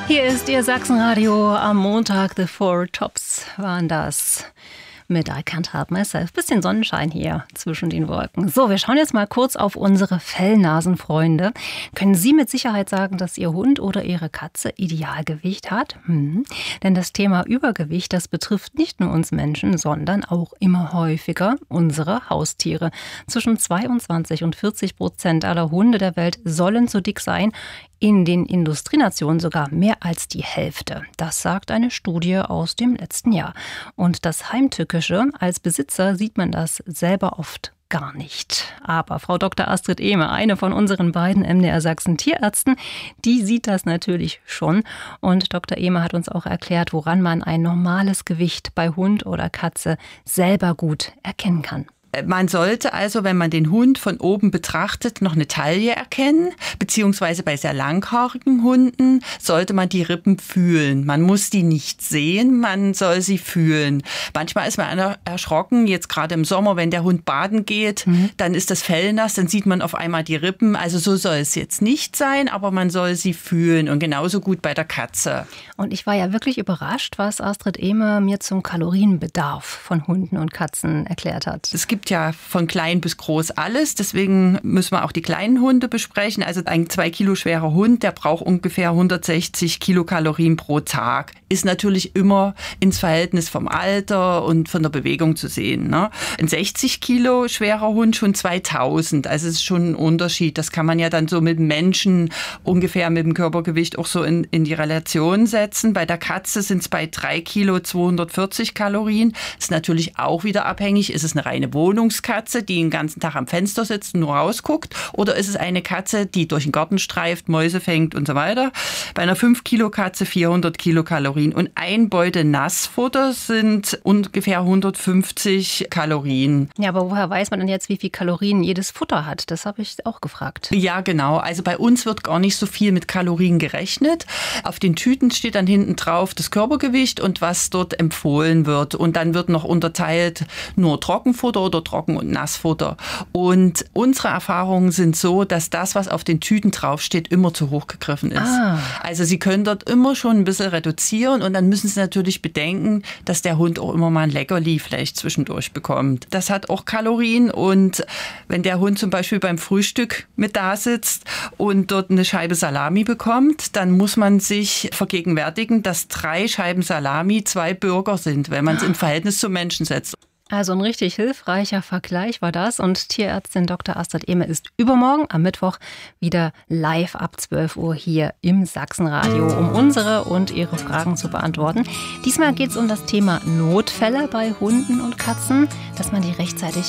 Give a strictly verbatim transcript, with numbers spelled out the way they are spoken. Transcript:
Hier ist Ihr Sachsenradio am Montag. The Four Tops waren das. Mit I Can't Help Myself. Bisschen Sonnenschein hier zwischen den Wolken. So, wir schauen jetzt mal kurz auf unsere Fellnasenfreunde. Können Sie mit Sicherheit sagen, dass Ihr Hund oder Ihre Katze Idealgewicht hat? Hm. Denn das Thema Übergewicht, das betrifft nicht nur uns Menschen, sondern auch immer häufiger unsere Haustiere. Zwischen zweiundzwanzig und vierzig Prozent aller Hunde der Welt sollen zu dick sein. In den Industrienationen sogar mehr als die Hälfte. Das sagt eine Studie aus dem letzten Jahr. Und das Heimtückische, als Besitzer sieht man das selber oft gar nicht. Aber Frau Doktor Astrid Ehme, eine von unseren beiden M D R Sachsen Tierärzten, die sieht das natürlich schon. Und Doktor Ehme hat uns auch erklärt, woran man ein normales Gewicht bei Hund oder Katze selber gut erkennen kann. Man sollte also, wenn man den Hund von oben betrachtet, noch eine Taille erkennen, beziehungsweise bei sehr langhaarigen Hunden sollte man die Rippen fühlen. Man muss die nicht sehen, man soll sie fühlen. Manchmal ist man erschrocken, jetzt gerade im Sommer, wenn der Hund baden geht, mhm. dann ist das Fell nass, dann sieht man auf einmal die Rippen. Also so soll es jetzt nicht sein, aber man soll sie fühlen und genauso gut bei der Katze. Und ich war ja wirklich überrascht, was Astrid Ehme mir zum Kalorienbedarf von Hunden und Katzen erklärt hat. Es gibt ja von klein bis groß alles, deswegen müssen wir auch die kleinen Hunde besprechen. Also ein zwei Kilo schwerer Hund, der braucht ungefähr hundertsechzig Kilokalorien pro Tag. Ist natürlich immer ins Verhältnis vom Alter und von der Bewegung zu sehen. Ne? Ein sechzig Kilo schwerer Hund schon zweitausend, also es ist schon ein Unterschied. Das kann man ja dann so mit Menschen ungefähr mit dem Körpergewicht auch so in, in die Relation setzen. Bei der Katze sind es bei drei Kilo zweihundertvierzig Kalorien. Ist natürlich auch wieder abhängig, ist es eine reine Wohnungskatze, die den ganzen Tag am Fenster sitzt und nur rausguckt, oder ist es eine Katze, die durch den Garten streift, Mäuse fängt und so weiter. Bei einer fünf Kilo Katze vierhundert Kilokalorien und ein Beutel Nassfutter sind ungefähr hundertfünfzig Kalorien. Ja, aber woher weiß man denn jetzt, wie viel Kalorien jedes Futter hat? Das habe ich auch gefragt. Ja, genau. Also bei uns wird gar nicht so viel mit Kalorien gerechnet. Auf den Tüten steht dann hinten drauf das Körpergewicht und was dort empfohlen wird. Und dann wird noch unterteilt nur Trockenfutter oder Trocken- und Nassfutter. Und unsere Erfahrungen sind so, dass das, was auf den Tüten draufsteht, immer zu hoch gegriffen ist. Ah. Also Sie können dort immer schon ein bisschen reduzieren und dann müssen Sie natürlich bedenken, dass der Hund auch immer mal ein Leckerli vielleicht zwischendurch bekommt. Das hat auch Kalorien und wenn der Hund zum Beispiel beim Frühstück mit da sitzt und dort eine Scheibe Salami bekommt, dann muss man sich vergegenwärtigen, dass drei Scheiben Salami zwei Burger sind, wenn man es im Verhältnis zum Menschen setzt. Also ein richtig hilfreicher Vergleich war das. Und Tierärztin Doktor Astrid Ehme ist übermorgen am Mittwoch wieder live ab zwölf Uhr hier im Sachsenradio, um unsere und Ihre Fragen zu beantworten. Diesmal geht es um das Thema Notfälle bei Hunden und Katzen, dass man die rechtzeitig